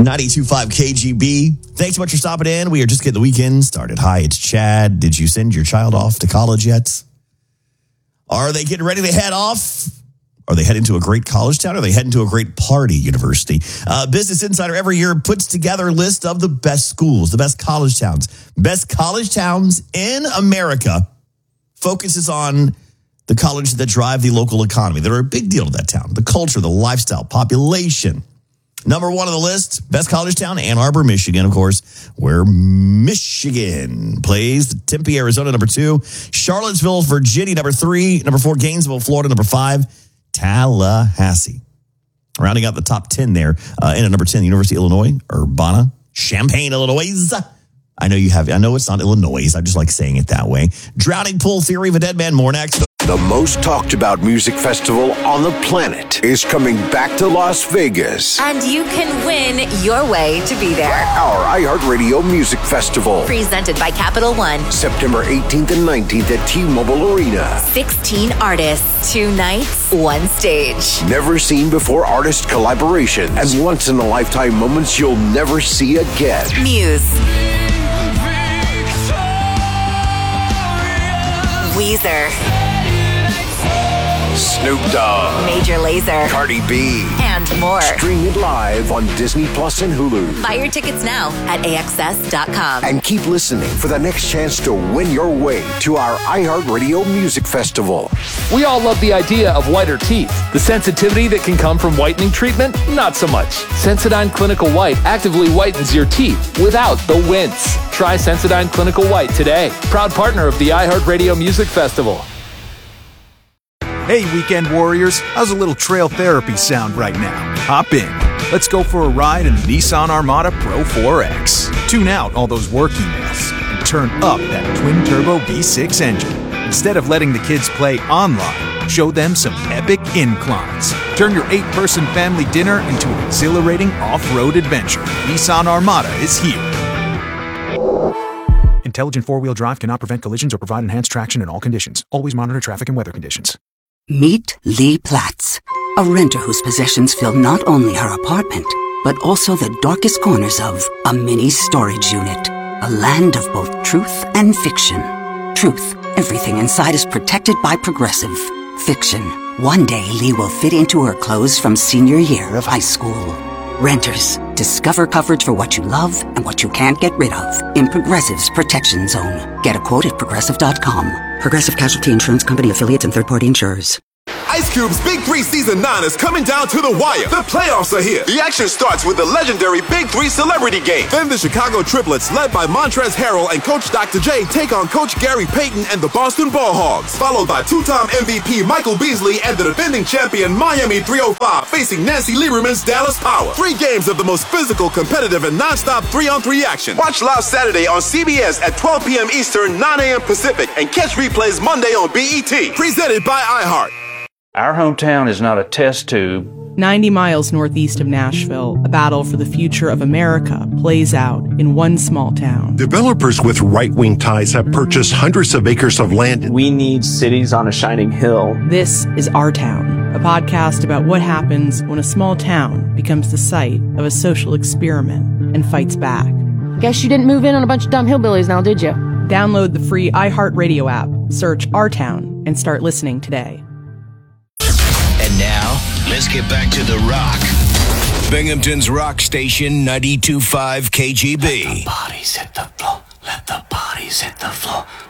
92.5 KGB. Thanks so much for stopping in. We are just getting the weekend started. Hi, it's Chad. Did you send your child off to college yet? Are they getting ready to head off? Are they heading to a great college town? Or are they heading to a great party university? Business Insider every year puts together a list of the best schools, the best college towns. Best college towns in America focuses on the colleges that drive the local economy, that are a big deal to that town. The culture, the lifestyle, population. Number one on the list, best college town, Ann Arbor, Michigan, of course, where Michigan plays. Tempe, Arizona, number 2. Charlottesville, Virginia, number 3. Number 4, Gainesville, Florida, number 5. Tallahassee. Rounding out the top 10 there. In at number 10, University of Illinois, Urbana, Champaign, Illinois. I know it's not Illinois. I just like saying it that way. Drowning Pool, Theory of a Dead Man, more next. The most talked about music festival on the planet is coming back to Las Vegas. And you can win your way to be there. Our iHeartRadio Music Festival. Presented by Capital One. September 18th and 19th at T-Mobile Arena. 16 artists, 2 nights, 1 stage. Never seen before artist collaborations and once-in-a-lifetime moments you'll never see again. Muse. Weezer. Snoop Dogg, Major Lazer, Cardi B, and more. Stream it live on Disney Plus and Hulu. Buy your tickets now at AXS.com. And keep listening for the next chance to win your way to our iHeartRadio Music Festival. We all love the idea of whiter teeth. The sensitivity that can come from whitening treatment, not so much. Sensodyne Clinical White actively whitens your teeth without the wince. Try Sensodyne Clinical White today. Proud partner of the iHeartRadio Music Festival. Hey, weekend warriors, how's a little trail therapy sound right now? Hop in. Let's go for a ride in the Nissan Armada Pro 4X. Tune out all those work emails and turn up that twin-turbo V6 engine. Instead of letting the kids play online, show them some epic inclines. Turn your 8-person family dinner into an exhilarating off-road adventure. Nissan Armada is here. Intelligent four-wheel drive cannot prevent collisions or provide enhanced traction in all conditions. Always monitor traffic and weather conditions. Meet Lee Platts, a renter whose possessions fill not only her apartment, but also the darkest corners of a mini storage unit. A land of both truth and fiction. Truth, everything inside is protected by Progressive. Fiction, one day Lee will fit into her clothes from senior year of high school. Renters, discover coverage for what you love and what you can't get rid of in Progressive's Protection Zone. Get a quote at Progressive.com. Progressive Casualty Insurance Company, affiliates, and third-party insurers. Ice Cube's Big 3 Season 9 is coming down to the wire. The playoffs are here. The action starts with the legendary Big 3 Celebrity Game. Then the Chicago Triplets, led by Montrezl Harrell and Coach Dr. J, take on Coach Gary Payton and the Boston Ball Hogs. Followed by 2-time MVP Michael Beasley and the defending champion Miami 305 facing Nancy Lieberman's Dallas Power. 3 games of the most physical, competitive, and non-stop 3-on-3 action. Watch live Saturday on CBS at 12 p.m. Eastern, 9 a.m. Pacific, and catch replays Monday on BET. Presented by iHeart. Our hometown is not a test tube. 90 miles northeast of Nashville, a battle for the future of America plays out in one small town. Developers with right-wing ties have purchased hundreds of acres of land. We need cities on a shining hill. This is Our Town, a podcast about what happens when a small town becomes the site of a social experiment and fights back. Guess you didn't move in on a bunch of dumb hillbillies now, did you? Download the free iHeartRadio app, search Our Town, and start listening today. And now, let's get back to The Rock. Binghamton's Rock Station 92.5 KGB. Let the bodies hit the floor.